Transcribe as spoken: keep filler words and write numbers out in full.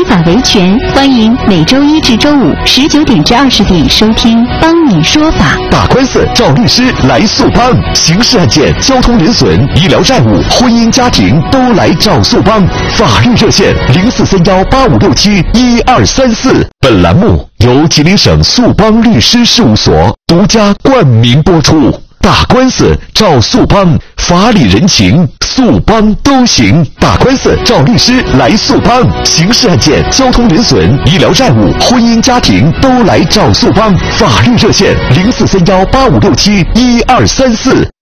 法维权。欢迎每周一至周五十九点至二十点收听《帮你说法》。 打官司找律师来速帮，刑事案件、交通人损、医疗债务、婚姻家庭都来找速帮。法律热线零四三幺八五六七一二三四。本栏目由吉林省速帮律师事务所独家冠名播出。打官司找速帮，法理人情速帮都行。打官司找律师来速帮，刑事案件、交通人损、医疗债务、婚姻家庭都来找速帮。法律热线零四三幺八五六七一二三四。